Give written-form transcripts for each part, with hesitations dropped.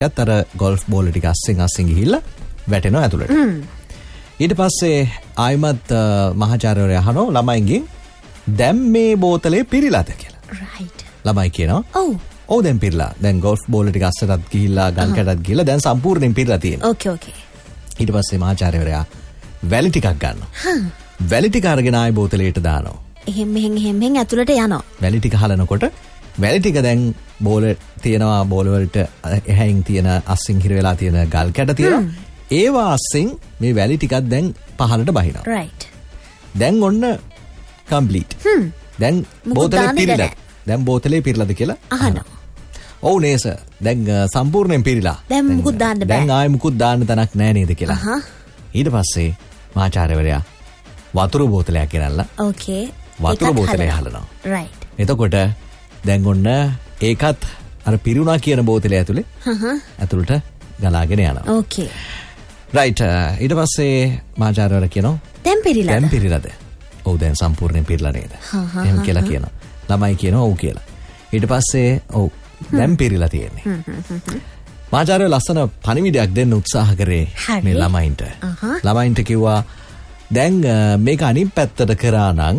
අතර ගෝල්ෆ් බෝල ටික අස්සෙන් ගිහිල්ලා වැටෙනවා ඇතුළට. ඊට පස්සේ ආයිමත් මහාචාර්යවරයා අහනවා ළමයින්ගෙන් දැන් මේ බෝතලේ පිරීලාද කියලා. right. ළමයි කියනවා ඔව් දැන් පිරීලා. දැන් ගෝල්ෆ් බෝල ටික අස්සටත් ගිහිල්ලා ගල් කැටත් ගිහිල්ලා දැන් සම්පූර්ණයෙන් පිරීලා තියෙනවා. okay. ඊට පස්සේ මහාචාර්යවරයා වැලි ටිකක් ගන්නවා. වැලි ටික අරගෙන ආයි බෝතලයට දානවා. එහෙම ඇතුළට යනවා. වැලි ටික හලනකොට වැලි ටික දැන් බෝල තියෙනවා බෝල වලට එහයින් තියෙන අස්සින් හිර වෙලා තියෙන ගල් කැට තියෙනවා. ඒවා අස්සින් මේ වැලි ටිකක් දැන් පහළට බහිනවා. right. දැන් ඔන්න කම්ප්ලීට්. දැන් බෝතලේ පිරීලා. දැන් බෝතලේ පිරීලාද කියලා අහනවා. ඔව් නේ සර්. දැන් සම්පූර්ණයෙන් පිරීලා. දැන් මුකුත් දාන්න බෑ. දැන් ආයෙ මුකුත් දාන්න තැනක් නැහැ නේද කියලා. ඊට පස්සේ මහාචාර්යවරයා වතුර බෝතලයක් ගෙනල්ලා okay. වතුර බෝතලේ හලනවා. right. එතකොට දැන් ඔන්න ඒකත් අර පිරුණා කියන බෝතලේ ඇතුලේ ඇතුළට ගලාගෙන යනවා. okay. right. ඊට පස්සේ මහාචාර්යවරයා කියනවා දැන් පිරීලාද? ඔව් දැන් සම්පූර්ණයෙන් පිරීලා නේද? එහෙම කියලා කියනවා. ළමයි කියනවා ඔව් කියලා. ඊට පස්සේ ඔව් දැන් පිරීලා තියෙන්නේ. මහාචාර්යවරයා ලස්සන පණිවිඩයක් දෙන්න උත්සාහ කරේ මේ ළමයින්ට. ළමයින්ට කිව්වා දැන් මේක අනිත් පැත්තට කරා නම්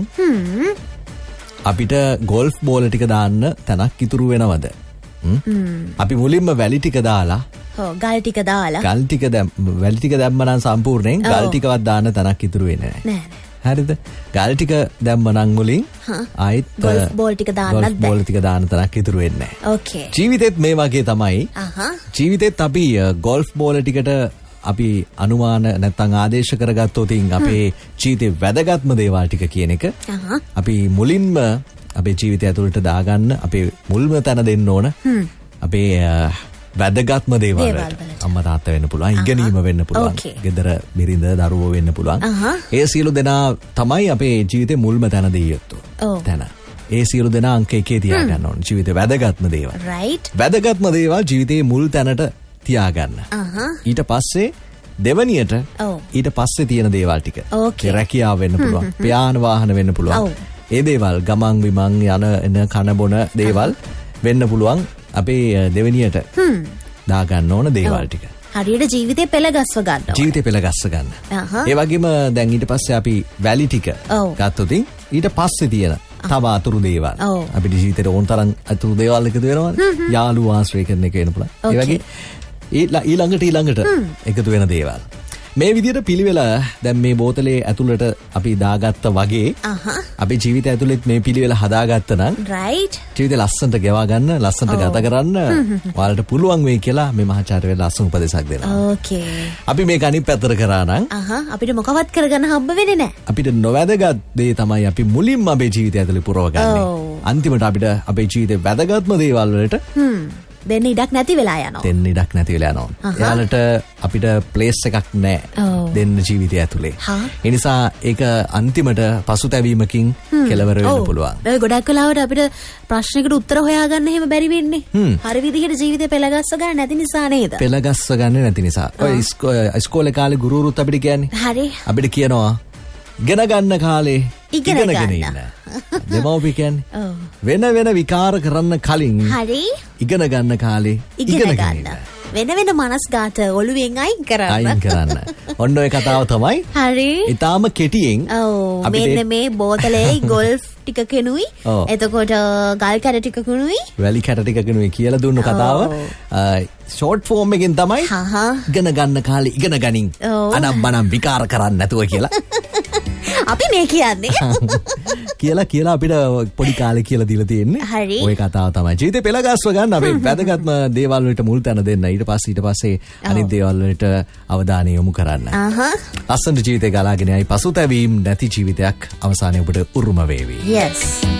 අපිට ගෝල්ෆ් බෝල ටික දාන්න තැනක් ඉතුරු වෙනවද? අපි මුලින්ම වැලි ටික දාලා ගල් ටික වැලි ටික දැම්ම නම් සම්පූර්ණයෙන් ගල් ටිකවත් දාන්න තැනක් ඉතුරු වෙන්නේ නැහැ. හරිද? ගල් ටික දැම්ම නම් මුලින් ආයෙත් ගෝල්ෆ් බෝල් ටික දාන්න තැනක් ඉතුරු වෙන්නේ නැහැ. okay. ජීවිතෙත් මේ වගේ තමයි. ජීවිතෙත් අපි ගෝල්ෆ් බෝල ටිකට අපි අනුමාන නැත්නම් ආදේශ කරගත්තොත් අපේ ජීවිතේ වැදගත්ම දේවල් ටික කියන එක අපි මුලින්ම අපේ ජීවිතය ඇතුළට දාගන්න අපේ මුල්ම තැන දෙන්න ඕන අපේ වැදගත්ම දේවල් වලට. අම්මා තාත්තා වෙන්න පුළුවන්, ඉගෙනීම වෙන්න පුළුවන්, ගෙදර බිරිඳ දරුවෝ වෙන්න පුළුවන්. ඒ සියලු දෙනා තමයි අපේ ජීවිතේ මුල්ම තැන දෙය යුතු තැන. ඒ සියලු දෙනා අංක 1 තියාගන්න ඕන. ජීවිතේ වැදගත්ම දේවල්. right. වැදගත්ම දේවල් ජීවිතේ මුල් තැනට තියාගන්න. ඊට පස්සේ දෙවනියට ඊට පස්සේ තියෙන දේවල් ටික. රැකියාව වෙන්න පුළුවන්, ප්‍රයාණ වාහන වෙන්න පුළුවන්. ඒ දේවල් ගමන් විමන් යන එන කන බොන දේවල් වෙන්න පුළුවන්. අපේ දෙවනියට දාගන්න ඕන දේවල් ටික. හරියට ජීවිතේ පෙළ ගස්ව ගන්න. ඒ වගේම දැන් ඊට පස්සේ අපි වැලි ටික ගත්තොත් ඊට පස්සේ තියෙන තව අතුරු දේවල්. අපිට ජීවිතේට ඕන තරම් අතුරු දේවල් එකතු වෙනවා. යාළුවෝ ආශ්‍රය කරන එක වෙන්න පුළුවන්. ඒ වගේ ඊළඟට එකතු වෙන දේවල්. මේ විදිහට පිළිවෙල දැන් මේ බෝතලේ ඇතුළට අපි දාගත්ත වගේ අපේ ජීවිතය ඇතුළෙත් මේ පිළිවෙල හදාගත්ත නම් ජීවිතේ ලස්සනට ගෙවා ගන්න, ලස්සනට ගත කරන්න ඔයාලට පුළුවන් වෙයි කියලා මේ මහාචාර්යවරයා ලස්සන උපදේශයක් දෙනවා. අපි මේක අනිත් පැත්තට කරා නම් අපිට මොකවත් කරගන්න හම්බ වෙන්නේ නැහැ. අපිට නොවැදගත් දේ තමයි අපි මුලින්ම අපේ ජීවිතය ඇතුළේ පුරවගන්නේ. අන්තිමට අපිට අපේ ජීවිතේ වැදගත්ම දේවල් වලට දෙන්න ඉඩක් නැති වෙලා යනවා. එයාලට අපිට ප්ලේස් එකක් නැහැ දෙන්න ජීවිතය ඇතුලේ. ඒ නිසා ඒක අන්තිමට පසුතැවීමකින් කෙලවර වෙන්න පුළුවන්. ගොඩක් වෙලාවට අපිට ප්‍රශ්නයකට උත්තර හොයාගන්න එහෙම බැරි වෙන්නේ. හරි විදිහට ජීවිතේ පෙළගස්ස ගන්න නැති නිසා නේද? පෙළගස්ස ගන්න නැති නිසා. ඔය ඉස්කෝලේ කාලේ ගුරුවරුත් අපිට කියන්නේ. හරි. අපිට කියනවා ඉගෙන ගන්න කාලේ ඉගෙනගෙන ඉන්න. දෙමව්පිය කියන්නේ වෙන විකාර කරන්න කලින් ඉගෙන ගන්න කාලේ ඉගෙන ගන්න. වෙන මනස්ගත ඔළුවෙන් අයින් කරන්න. ඔන්න ඔය කතාව තමයි. හරි. ඊටාම කෙටියෙන් මෙන්න මේ බෝතලේ ගෝල්ෆ් ටික කෙනුයි. එතකොට ගල් කැට ටික කෙනුයි. වැලි කැට ටික කෙනුයි කියලා දුන්නු කතාව. ෂෝට් ෆෝම් එකෙන් තමයි ඉගෙන ගන්න කාලේ ඉගෙන ගනින්. අනම්මනම් විකාර කරන්න නැතුව කියලා. අපි මේ කියන්නේ කියලා අපිට පොඩි කාලේ කියලා දීලා තියෙන්නේ. ওই කතාව තමයි. ජීවිතේ පෙළගස්ව ගන්න අපේ වැදගත්ම දේවල් වලට මුල් තැන දෙන්න. ඊට පස්සේ අනිත් දේවල් වලට අවධානය යොමු කරන්න. ලස්සන ජීවිතේ ගලාගෙන යයි පසුතැවීම් නැති ජීවිතයක් අවසානයේ ඔබට උරුම වේවි. yes.